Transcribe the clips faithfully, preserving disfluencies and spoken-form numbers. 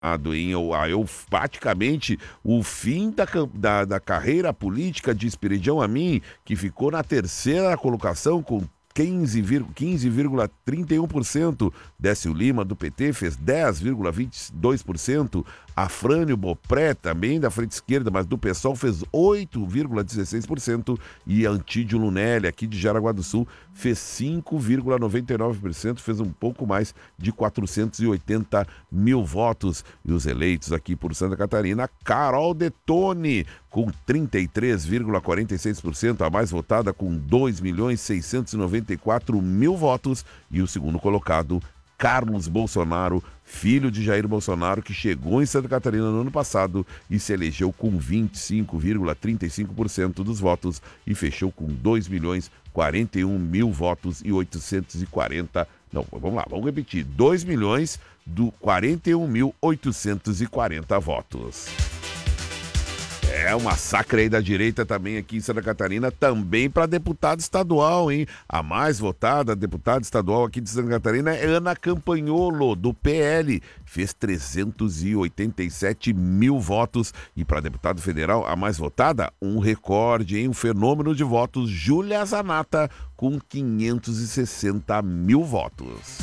Hein? Eu, ah, eu praticamente o fim da, da, da carreira política de Esperidião Amin, que ficou na terceira colocação com quinze vírgula trinta e um por cento. Décio Lima, do P T, fez dez vírgula vinte e dois por cento. Afrânio Bopré, também da frente esquerda, mas do PSOL, fez oito vírgula dezesseis por cento. E Antídio Lunelli, aqui de Jaraguá do Sul, fez cinco vírgula noventa e nove por cento, fez um pouco mais de quatrocentos e oitenta mil votos. E os eleitos aqui por Santa Catarina, Carol Detone, com trinta e três vírgula quarenta e seis por cento, a mais votada com dois milhões seiscentos e noventa e quatro mil votos. E o segundo colocado, Carlos Bolsonaro, filho de Jair Bolsonaro, que chegou em Santa Catarina no ano passado e se elegeu com vinte e cinco vírgula trinta e cinco por cento dos votos e fechou com dois milhões quarenta e um mil votos e oitocentos e quarenta. Não, vamos lá, vamos repetir. dois milhões quarenta e um mil oitocentos e quarenta votos. É um massacre aí da direita também aqui em Santa Catarina, também para deputado estadual, hein? A mais votada deputada estadual aqui de Santa Catarina é Ana Campagnolo, do P L. Fez trezentos e oitenta e sete mil votos. E para deputado federal, a mais votada, um recorde, hein? Um fenômeno de votos, Júlia Zanata, com quinhentos e sessenta mil votos.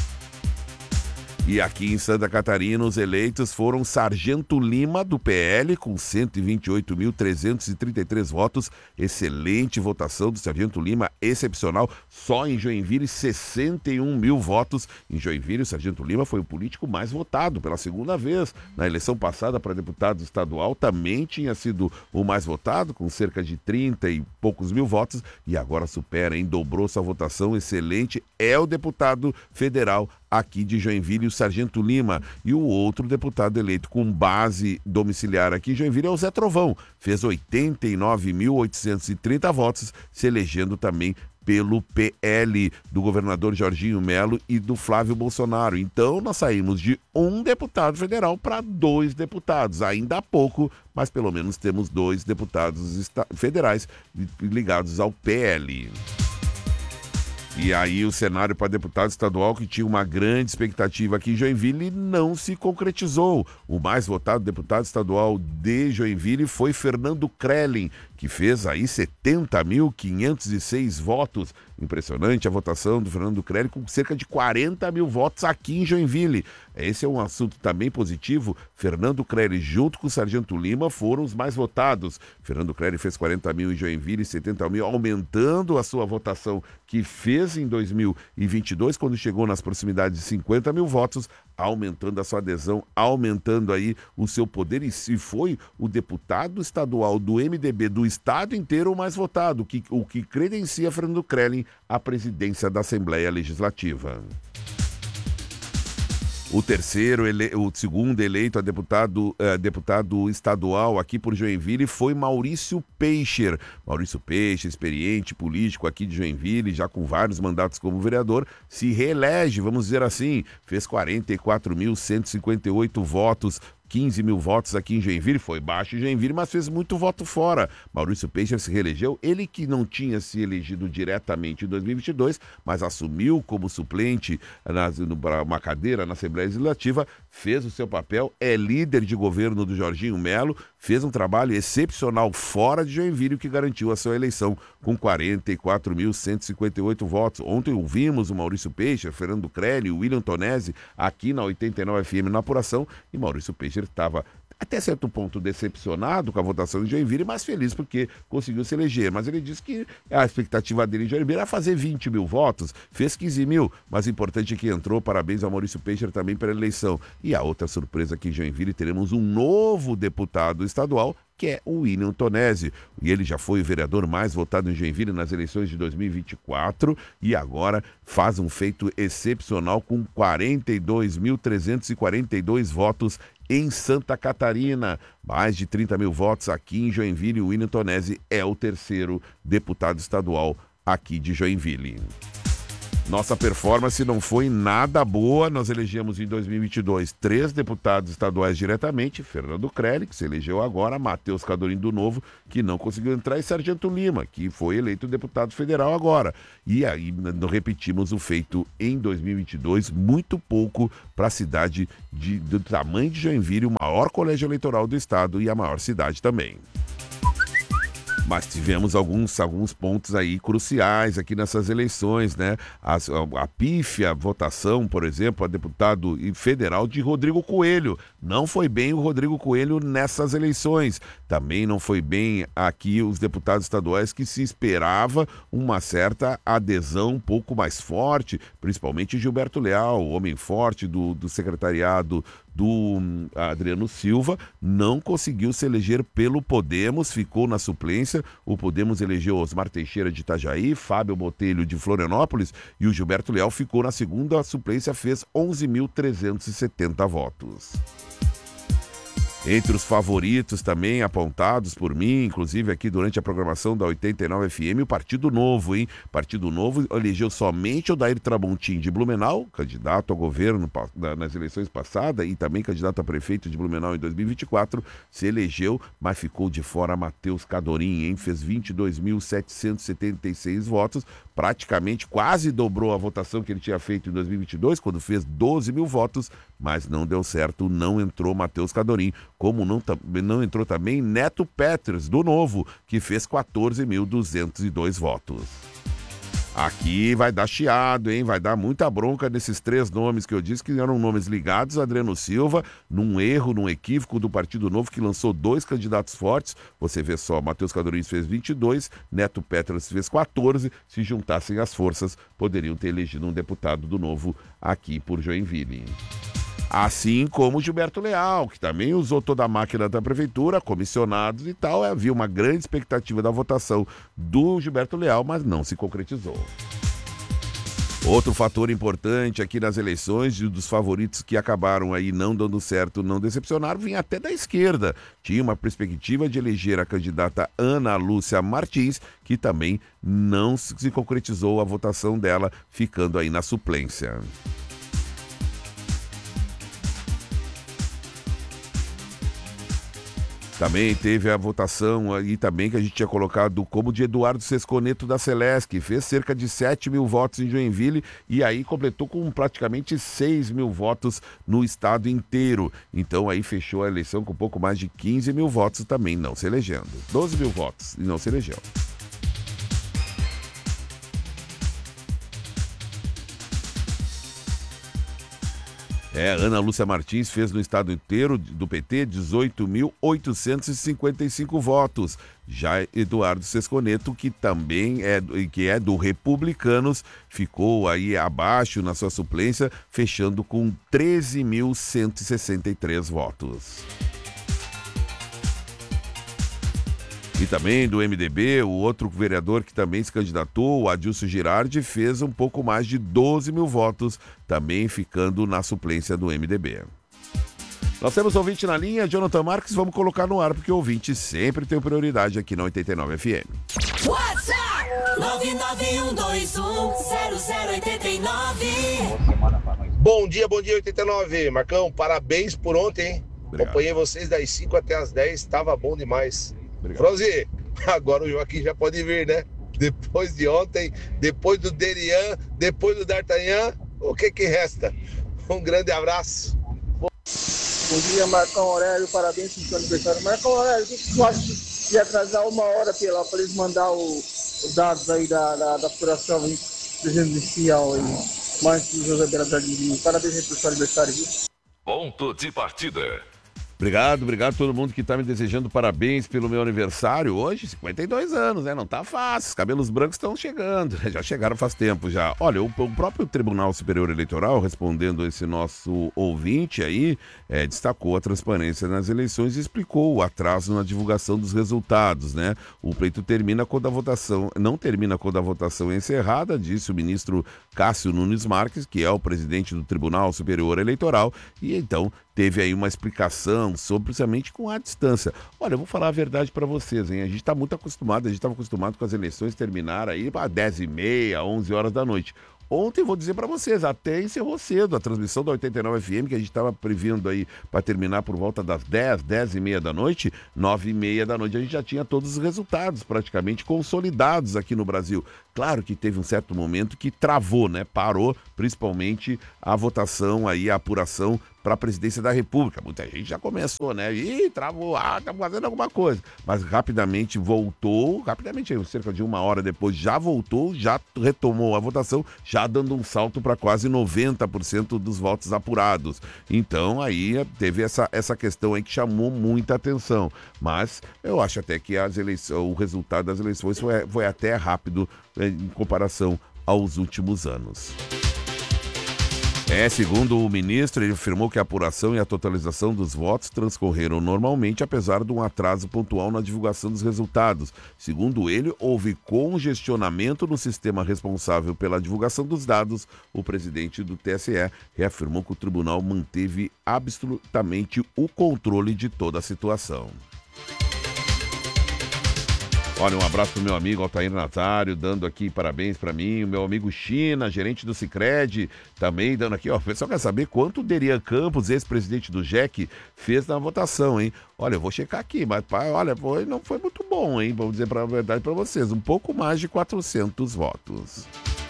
E aqui em Santa Catarina, os eleitos foram Sargento Lima, do P L, com cento e vinte e oito mil trezentos e trinta e três votos. Excelente votação do Sargento Lima, excepcional. Só em Joinville, sessenta e um mil votos. Em Joinville, o Sargento Lima foi o político mais votado pela segunda vez. Na eleição passada para deputado estadual, também tinha sido o mais votado, com cerca de trinta e poucos mil votos. E agora supera, hein? Dobrou sua votação, excelente. É o deputado federal aqui de Joinville, o Sargento Lima. E o outro deputado eleito com base domiciliar aqui em Joinville é o Zé Trovão. Fez oitenta e nove mil oitocentos e trinta votos, se elegendo também pelo P L do governador Jorginho Melo e do Flávio Bolsonaro. Então nós saímos de um deputado federal para dois deputados. Ainda há pouco, mas pelo menos temos dois deputados federais ligados ao P L. E aí o cenário para deputado estadual, que tinha uma grande expectativa aqui em Joinville, não se concretizou. O mais votado deputado estadual de Joinville foi Fernando Krellin, que fez aí setenta mil quinhentos e seis votos. Impressionante a votação do Fernando Krellin, com cerca de quarenta mil votos aqui em Joinville. Esse é um assunto também positivo. Fernando Krellin, junto com o Sargento Lima, foram os mais votados. Fernando Krellin fez quarenta mil em Joinville e setenta mil, aumentando a sua votação, que fez em dois mil e vinte e dois, quando chegou nas proximidades de cinquenta mil votos, aumentando a sua adesão, aumentando aí o seu poder, e se foi o deputado estadual do M D B do estado inteiro o mais votado, que, o que credencia Fernando Krellin à presidência da Assembleia Legislativa. O terceiro, ele... o segundo eleito a deputado, uh, deputado estadual aqui por Joinville foi Maurício Peixe. Maurício Peixe, experiente político aqui de Joinville, já com vários mandatos como vereador, se reelege, vamos dizer assim, fez quarenta e quatro mil cento e cinquenta e oito votos, quinze mil votos aqui em Joinville, foi baixo em Joinville, mas fez muito voto fora. Maurício Peixe se reelegeu, ele que não tinha se elegido diretamente em dois mil e vinte e dois, mas assumiu como suplente para uma cadeira na Assembleia Legislativa, fez o seu papel, é líder de governo do Jorginho Melo, fez um trabalho excepcional fora de Joinville, o que garantiu a sua eleição com quarenta e quatro mil cento e cinquenta e oito votos. Ontem ouvimos o Maurício Peixe, Fernando Krellin, o William Tonesi aqui na oitenta e nove F M na apuração, e Maurício Peixe estava até certo ponto decepcionado com a votação de Joinville, mas feliz porque conseguiu se eleger. Mas ele disse que a expectativa dele em Joinville era fazer vinte mil votos, fez quinze mil, mas o importante é que entrou. Parabéns ao Maurício Peixe também pela eleição. E a outra surpresa aqui em Joinville, teremos um novo deputado estadual, que é o William Tonesi. E ele já foi o vereador mais votado em Joinville nas eleições de dois mil e vinte e quatro e agora faz um feito excepcional com quarenta e dois mil trezentos e quarenta e dois votos em Santa Catarina. Mais de trinta mil votos aqui em Joinville. O William Tonesi é o terceiro deputado estadual aqui de Joinville. Nossa performance não foi nada boa. Nós elegemos em dois mil e vinte e dois três deputados estaduais diretamente. Fernando Crelli, que se elegeu agora, Matheus Cadorim do Novo, que não conseguiu entrar, e Sargento Lima, que foi eleito deputado federal agora. E aí nós repetimos o feito em dois mil e vinte e dois, muito pouco para a cidade de, do tamanho de Joinville, o maior colégio eleitoral do estado e a maior cidade também. Mas tivemos alguns, alguns pontos aí cruciais aqui nessas eleições, né? As, a, a pífia votação, por exemplo, a deputado federal de Rodrigo Coelho. Não foi bem o Rodrigo Coelho nessas eleições. Também não foi bem aqui os deputados estaduais, que se esperava uma certa adesão um pouco mais forte, principalmente Gilberto Leal, o homem forte do, do secretariado do Adriano Silva, não conseguiu se eleger pelo Podemos, ficou na suplência. O Podemos elegeu Osmar Teixeira de Itajaí, Fábio Botelho de Florianópolis, e o Gilberto Leal ficou na segunda suplência, fez onze mil trezentos e setenta votos. Entre os favoritos também apontados por mim, inclusive aqui durante a programação da oitenta e nove F M, o Partido Novo, hein? Partido Novo elegeu somente o Dair Tramontim de Blumenau, candidato ao governo nas eleições passadas e também candidato a prefeito de Blumenau em dois mil e vinte e quatro, se elegeu, mas ficou de fora Matheus Cadorim, hein? Fez vinte e dois mil setecentos e setenta e seis votos, praticamente quase dobrou a votação que ele tinha feito em dois mil e vinte e dois, quando fez doze mil votos, mas não deu certo, não entrou Matheus Cadorim, como não, não entrou também Neto Peters, do Novo, que fez quatorze mil duzentos e dois votos. Aqui vai dar chiado, hein? Vai dar muita bronca nesses três nomes que eu disse que eram nomes ligados a Adriano Silva, num erro, num equívoco do Partido Novo, que lançou dois candidatos fortes. Você vê só, Matheus Cadorim fez vinte e dois, Neto Peters fez quatorze. Se juntassem as forças, poderiam ter elegido um deputado do Novo aqui por Joinville. Assim como Gilberto Leal, que também usou toda a máquina da prefeitura, comissionados e tal. Havia uma grande expectativa da votação do Gilberto Leal, mas não se concretizou. Outro fator importante aqui nas eleições, dos favoritos que acabaram aí não dando certo, não decepcionaram, vinha até da esquerda. Tinha uma perspectiva de eleger a candidata Ana Lúcia Martins, que também não se concretizou a votação dela, ficando aí na suplência. Também teve a votação aí também que a gente tinha colocado como de Eduardo Sesconeto da Celesc, que fez cerca de sete mil votos em Joinville e aí completou com praticamente seis mil votos no estado inteiro. Então aí fechou a eleição com pouco mais de quinze mil votos, também não se elegendo. doze mil votos e não se elegeu. É, Ana Lúcia Martins fez no estado inteiro do P T dezoito mil oitocentos e cinquenta e cinco votos. Já Eduardo Sesconeto, que também é, que é do Republicanos, ficou aí abaixo na sua suplência, fechando com treze mil cento e sessenta e três votos. E também do M D B, o outro vereador que também se candidatou, o Adilson Girardi, fez um pouco mais de doze mil votos, também ficando na suplência do M D B. Nós temos ouvinte na linha, Jonathan Marques, vamos colocar no ar, porque o ouvinte sempre tem prioridade aqui na oitenta e nove F M. WhatsApp nove nove um dois um zero zero oito nove. Bom dia, bom dia oitenta e nove. Marcão, parabéns por ontem, hein? Obrigado. Acompanhei vocês das cinco até as dez, estava bom demais. Obrigado. Frozi, agora o Joaquim já pode vir, né? Depois de ontem, depois do Derian, depois do D'Artagnan, o que que resta? Um grande abraço. Bom dia, Marcão Aurélio, parabéns pelo seu aniversário. Marcão Aurélio, o que que tu acha de atrasar uma hora pela, para eles mandar o, os dados aí da, da, da apuração aí, presidencial aí, mais que o José Bernardinho? Parabéns aí pelo seu aniversário, viu? Ponto de partida. Obrigado, obrigado a todo mundo que está me desejando parabéns pelo meu aniversário. Hoje, cinquenta e dois anos, né? Não tá fácil, os cabelos brancos estão chegando, já chegaram faz tempo já. Olha, o, o próprio Tribunal Superior Eleitoral, respondendo esse nosso ouvinte aí, é, destacou a transparência nas eleições e explicou o atraso na divulgação dos resultados, né? O pleito termina quando a votação, não termina quando a votação é encerrada, disse o ministro Cássio Nunes Marques, que é o presidente do Tribunal Superior Eleitoral, e então teve aí uma explicação sobre, precisamente com a distância. Olha, eu vou falar a verdade para vocês, hein? A gente está muito acostumado, a gente estava acostumado com as eleições terminar aí para dez e meia, onze horas da noite. ontem, vou dizer para vocês, até encerrou cedo a transmissão da oitenta e nove F M, que a gente estava prevendo aí para terminar por volta das dez, dez e meia da noite, nove e meia da noite a gente já tinha todos os resultados praticamente consolidados aqui no Brasil. Claro que teve um certo momento que travou, né? Parou, principalmente a votação aí, a apuração para a presidência da República. Muita gente já começou, né? Ih, travou, ah, tá fazendo alguma coisa. Mas rapidamente voltou, rapidamente, cerca de uma hora depois, já voltou, já retomou a votação, já dando um salto para quase noventa por cento dos votos apurados. Então, aí teve essa, essa questão aí que chamou muita atenção. Mas eu acho até que as eleições, o resultado das eleições foi, foi até rápido em comparação aos últimos anos. É, segundo o ministro, ele afirmou que a apuração e a totalização dos votos transcorreram normalmente, apesar de um atraso pontual na divulgação dos resultados. Segundo ele, houve congestionamento no sistema responsável pela divulgação dos dados. O presidente do T S E reafirmou que o tribunal manteve absolutamente o controle de toda a situação. Olha, um abraço pro meu amigo Altair Nazário, dando aqui parabéns para mim. O meu amigo China, gerente do Sicredi, também dando aqui, ó. O pessoal quer saber quanto o Derian Campos, ex-presidente do J E C, fez na votação, hein? Olha, eu vou checar aqui, mas pai, olha, foi, não foi muito bom, hein? Vou dizer pra verdade para vocês, um pouco mais de quatrocentos votos.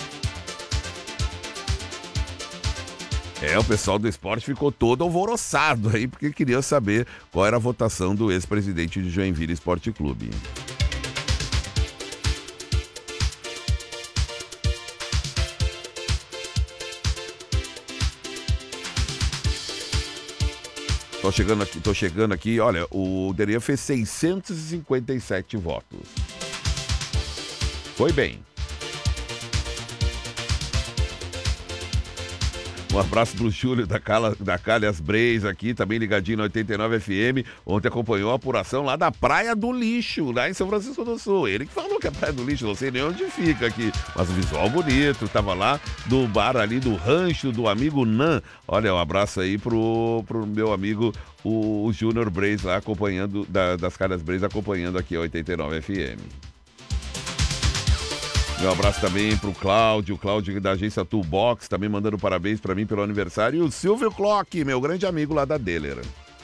É, o pessoal do esporte ficou todo alvoroçado aí, porque queria saber qual era a votação do ex-presidente de Joinville Esporte Clube. Tô chegando aqui, tô chegando aqui, olha, o Derian fez seiscentos e cinquenta e sete votos. Foi bem. Um abraço pro Júlio da, Cala, da Calhas Breis aqui, também ligadinho na oitenta e nove F M. Ontem acompanhou a apuração lá da Praia do Lixo, lá em São Francisco do Sul. Ele que falou que é Praia do Lixo, não sei nem onde fica aqui. Mas o visual bonito, tava lá do bar ali do rancho do amigo Nan. Olha, um abraço aí pro, pro meu amigo o, o Júnior Breis lá acompanhando, da, das Calhas Breis acompanhando aqui a oitenta e nove F M. Meu abraço também pro Cláudio, o Cláudio da agência Toolbox, também mandando parabéns para mim pelo aniversário. E o Silvio Clock, meu grande amigo lá da Deller.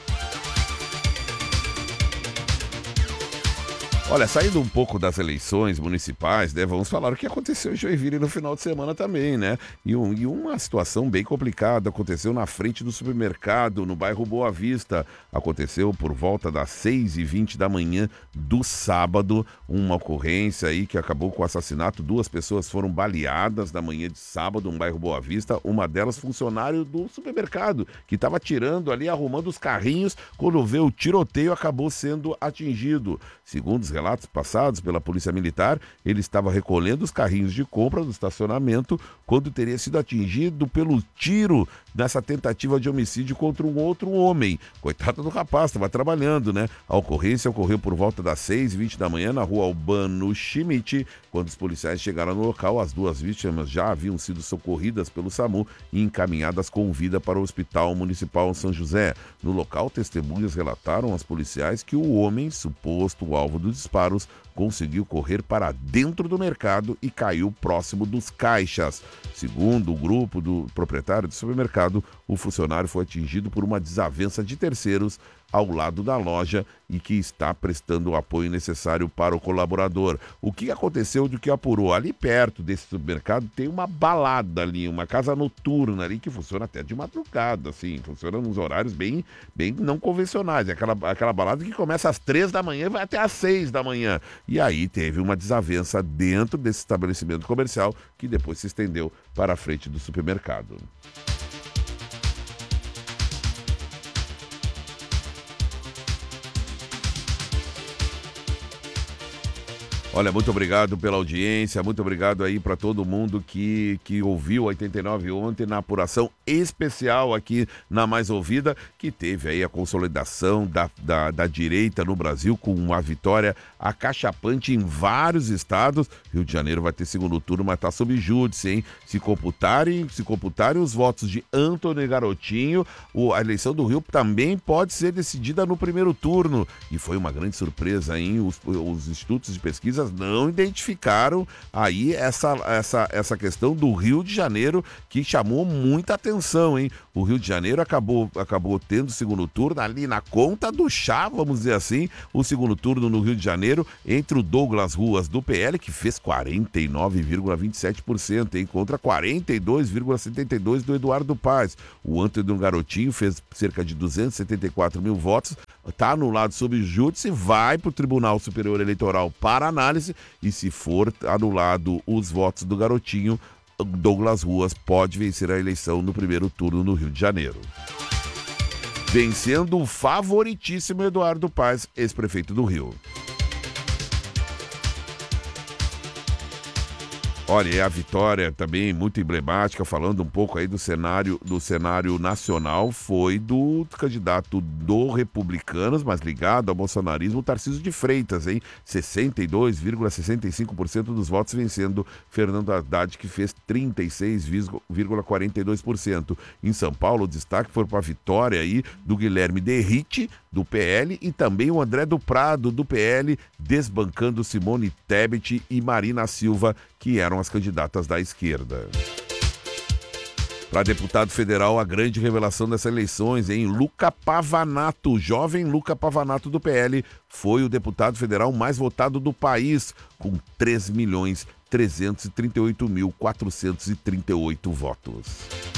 Olha, saindo um pouco das eleições municipais, né, vamos falar o que aconteceu em Joinville no final de semana também, né? E, um, e uma situação bem complicada aconteceu na frente do supermercado, no bairro Boa Vista. Aconteceu por volta das seis e vinte da manhã do sábado, uma ocorrência aí que acabou com o assassinato. Duas pessoas foram baleadas na manhã de sábado no bairro Boa Vista, uma delas funcionário do supermercado, que estava tirando ali, arrumando os carrinhos, quando vê o tiroteio acabou sendo atingido. Segundo os relatos passados pela Polícia Militar, ele estava recolhendo os carrinhos de compra do estacionamento quando teria sido atingido pelo tiro nessa tentativa de homicídio contra um outro homem. Coitado do rapaz, estava trabalhando, né? A ocorrência ocorreu por volta das seis e vinte da manhã na rua Albano Schmidt. Quando os policiais chegaram no local, as duas vítimas já haviam sido socorridas pelo SAMU e encaminhadas com vida para o Hospital Municipal São José. No local, testemunhas relataram aos policiais que o homem, suposto alvo dos disparos, conseguiu correr para dentro do mercado e caiu próximo dos caixas. Segundo o grupo do proprietário do supermercado, o funcionário foi atingido por uma desavença de terceiros ao lado da loja e que está prestando o apoio necessário para o colaborador. O que aconteceu do que apurou? Ali perto desse supermercado tem uma balada ali, uma casa noturna ali que funciona até de madrugada, assim, funciona nos horários bem, bem não convencionais. Aquela, aquela balada que começa às três da manhã e vai até às seis da manhã. E aí teve uma desavença dentro desse estabelecimento comercial que depois se estendeu para a frente do supermercado. Olha, muito obrigado pela audiência, muito obrigado aí para todo mundo que, que ouviu oitenta e nove ontem na apuração especial aqui na Mais Ouvida, que teve aí a consolidação da, da, da direita no Brasil com uma vitória acachapante em vários estados. Rio de Janeiro vai ter segundo turno, mas tá sob júdice, hein? Se computarem, se computarem os votos de Antônio Garotinho, o, a eleição do Rio também pode ser decidida no primeiro turno. E foi uma grande surpresa, hein? Os, os institutos de pesquisa especialistas não identificaram aí essa, essa, essa questão do Rio de Janeiro, que chamou muita atenção, hein? O Rio de Janeiro acabou, acabou tendo o segundo turno ali na conta do chá, vamos dizer assim, o segundo turno no Rio de Janeiro, entre o Douglas Ruas do P L, que fez quarenta e nove vírgula vinte e sete por cento, hein, contra quarenta e dois vírgula setenta e dois por cento do Eduardo Paes. O Antônio Garotinho fez cerca de duzentos e setenta e quatro mil votos, está anulado sob júdice, vai para o Tribunal Superior Eleitoral para análise, e se for anulado os votos do Garotinho, Douglas Ruas pode vencer a eleição no primeiro turno no Rio de Janeiro. Vencendo o favoritíssimo Eduardo Paes, ex-prefeito do Rio. Olha, a vitória também muito emblemática, falando um pouco aí do cenário, do cenário nacional, foi do candidato do Republicanos, mas ligado ao bolsonarismo, Tarcísio de Freitas, hein? sessenta e dois vírgula sessenta e cinco por cento dos votos, vencendo Fernando Haddad, que fez trinta e seis vírgula quarenta e dois por cento. Em São Paulo, o destaque foi para a vitória aí do Guilherme Derrite, do P L, e também o André do Prado, do P L, desbancando Simone Tebet e Marina Silva, que eram as candidatas da esquerda. Para deputado federal, a grande revelação dessas eleições, em Luca Pavanato, o jovem Luca Pavanato do P L, foi o deputado federal mais votado do país, com três milhões trezentos e trinta e oito mil quatrocentos e trinta e oito votos.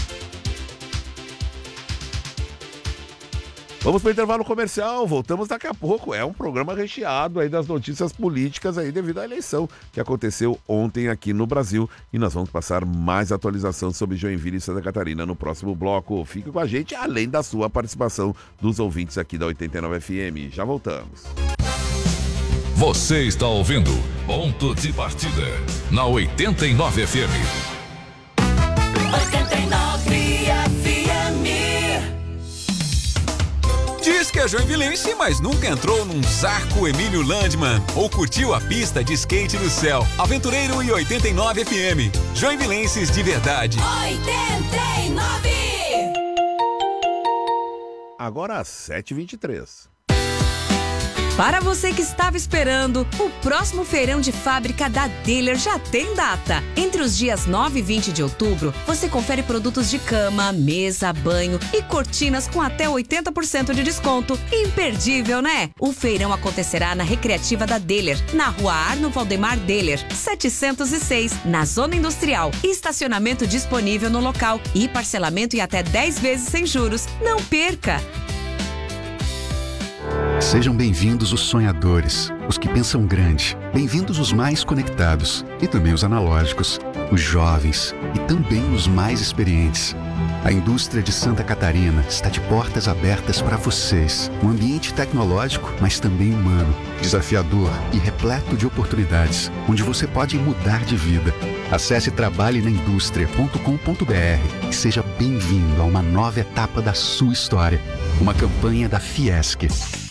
Vamos para o intervalo comercial, voltamos daqui a pouco. É um programa recheado aí das notícias políticas aí devido à eleição que aconteceu ontem aqui no Brasil. E nós vamos passar mais atualização sobre Joinville e Santa Catarina no próximo bloco. Fique com a gente, além da sua participação dos ouvintes aqui da oitenta e nove F M. Já voltamos. Você está ouvindo Ponto de Partida na oitenta e nove F M. oitenta e nove F M. Diz que é joinvilense, mas nunca entrou num Zarco Emílio Landman ou curtiu a pista de skate do céu. Aventureiro e oitenta e nove F M. Joinvilenses de verdade. oitenta e nove. Agora às sete e vinte e três. Para você que estava esperando, o próximo feirão de fábrica da Dealer já tem data. Entre os dias nove e vinte de outubro, você confere produtos de cama, mesa, banho e cortinas com até oitenta por cento de desconto. Imperdível, né? O feirão acontecerá na Recreativa da Dealer, na rua Arno Valdemar Dealer, setecentos e seis, na Zona Industrial. Estacionamento disponível no local e parcelamento em até dez vezes sem juros. Não perca! Sejam bem-vindos os sonhadores, os que pensam grande. Bem-vindos os mais conectados e também os analógicos, os jovens e também os mais experientes. A indústria de Santa Catarina está de portas abertas para vocês. Um ambiente tecnológico, mas também humano, desafiador e repleto de oportunidades, onde você pode mudar de vida. Acesse trabalhe na indústria ponto com ponto b r e seja bem-vindo a uma nova etapa da sua história. Uma campanha da Fiesc.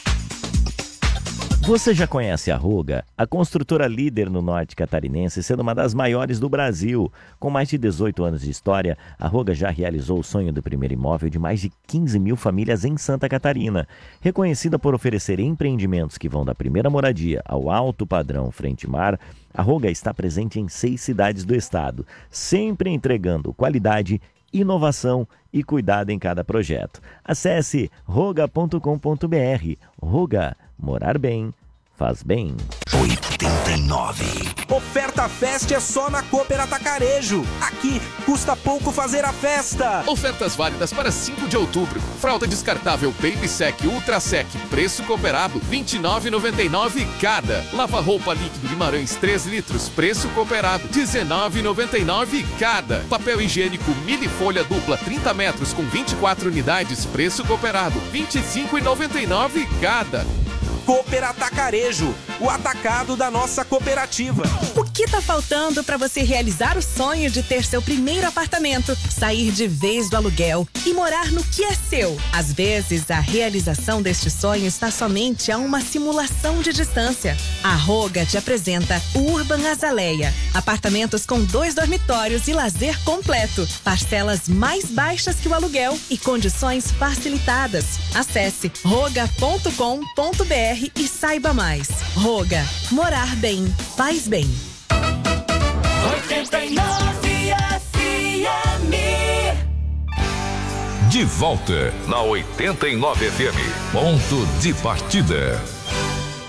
Você já conhece a Roga, a construtora líder no norte catarinense, sendo uma das maiores do Brasil. Com mais de dezoito anos de história, a Roga já realizou o sonho do primeiro imóvel de mais de quinze mil famílias em Santa Catarina. Reconhecida por oferecer empreendimentos que vão da primeira moradia ao alto padrão frente-mar, a Roga está presente em seis cidades do estado, sempre entregando qualidade, inovação e cuidado em cada projeto. Acesse roga ponto com ponto b r. Roga, morar bem, faz bem. oitenta e nove. Oferta Fest é só na Cooper Atacarejo. Aqui custa pouco fazer a festa. Ofertas válidas para cinco de outubro. Fralda descartável Baby Sec Ultra Sec, preço cooperado vinte e nove reais e noventa e nove centavos cada. Lava-roupa líquido Guimarães três litros, preço cooperado dezenove reais e noventa e nove centavos cada. Papel higiênico Mini Folha dupla trinta metros com vinte e quatro unidades, preço cooperado vinte e cinco reais e noventa e nove centavos cada. Cooper Atacarejo, o atacado da nossa cooperativa. Por que tá faltando para você realizar o sonho de ter seu primeiro apartamento, sair de vez do aluguel e morar no que é seu? Às vezes, a realização deste sonho está somente a uma simulação de distância. A Roga te apresenta o Urban Azaleia. Apartamentos com dois dormitórios e lazer completo. Parcelas mais baixas que o aluguel e condições facilitadas. Acesse roga ponto com ponto br e saiba mais. Roga, morar bem, faz bem. oitenta e nove F M. De volta na oitenta e nove F M. Ponto de partida.